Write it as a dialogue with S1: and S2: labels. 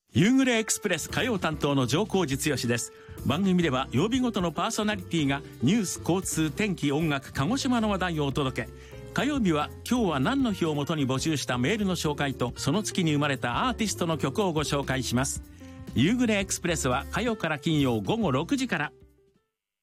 S1: 夕暮れエクスプレス火曜担当の上皇実義です。番組では曜日ごとのパーソナリティがニュース、交通、天気、音楽、鹿児島の話題をお届け。火曜日は今日は何の日をもとに募集したメールの紹介と、その月に生まれたアーティストの曲をご紹介します。夕暮れエクスプレスは火曜から金曜午後6時から。